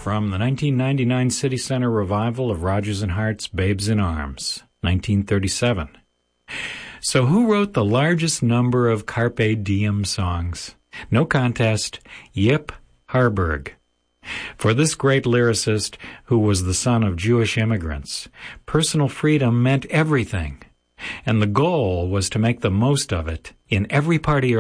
from the 1999 City Center revival of Rodgers and Hart's Babes in Arms, 1937. So who wrote the largest number of Carpe Diem songs? No contest, Yip Harburg. For this great lyricist, who was the son of Jewish immigrants, personal freedom meant everything, and the goal was to make the most of it in every part of your